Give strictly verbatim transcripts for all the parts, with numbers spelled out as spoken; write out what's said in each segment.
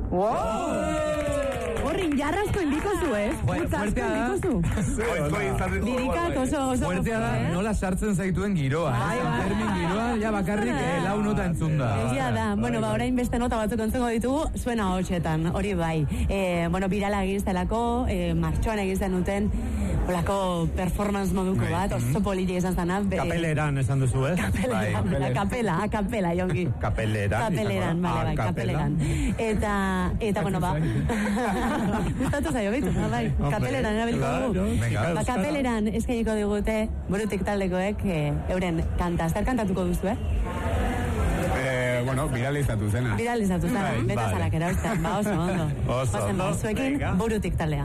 Horrin jarrazko indiko zu, ez? Fuertea da. Lirikak oso oso. Fuertea da, nola sartzen zaituen giroa. Termin giroa, ja bakarrik lau nota entzun da. Egia da. Bueno, ba, orain beste nota batzuk entzengo ditugu, zuena hotxetan, hori bai. Bueno, birala egin zelako, martxoan egin zenuten, olako performance moduko bat, oso politi esan zana. Kapeleran esan duzu, ez? Kapeleran, kapela, akapela, jongi. Kapeleran. Kapeleran, bale, bai, kapeleran. Eta, eta, bueno, ba, gustatu zaio, bitu, bai, kapeleran erabilko dugu. Ba, kapeleran eskainiko digute, burutik taldekoek, euren kanta, zer kantatuko duzu, eh? Eh, bueno, viralizatu zena. Viralizatu zena, beta zalak erauztean, ba, oso ondo. Oso ondo. Zuekin, burutik taldea.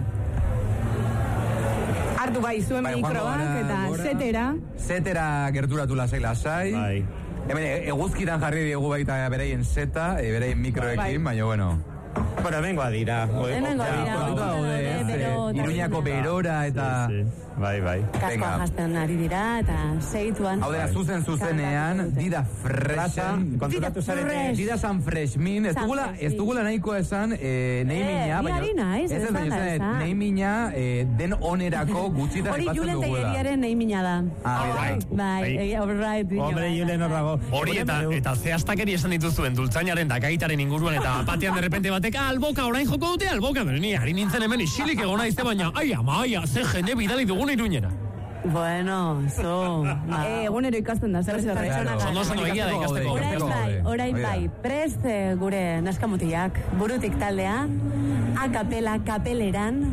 Artu bai, zuen mikroak eta zetera. Zetera gerturatu lasai lasai. Bai. Hemen eguzkitan jarri diegu baita bereien zeta, bereien mikroekin, baina bueno. Bueno, hemengoa dira. Hemengoa dira. Iruñako berora eta... Bai, bai. Kaskoa jazten ari dira eta segituan. Hau dira, zuzen zuzenean, dida freshen. Konturatu zarete. Dida san freshmin. Ez dugula, ez dugula nahiko esan, nahi mina. Ni harina, ez ez da. Nahi mina den onerako gutxitan epatzen dugula. Hori Julen Tegeriaren nahi mina da. Bai, alright. Hombre, Julen horrago. Hori eta zehaztakeri esan dituzuen dultzainaren da gaitaren inguruan eta batean derrepente batek alboka orain joko dute alboka. Ni harin nintzen hemen isilik egona izte baina, ai ama, ai, ze jende bidali dugun Iruñera. Bueno, so... Egunero ikasten da, zer zer pertsona. Ondo zono egia da ikasteko. Orain bai, orain bai. Prest gure naskamutiak, burutik taldea, akapela, kapeleran,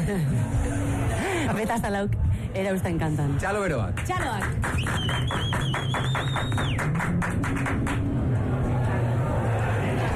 beta zalauk, erausten kantan. Txalo beroak. Txaloak.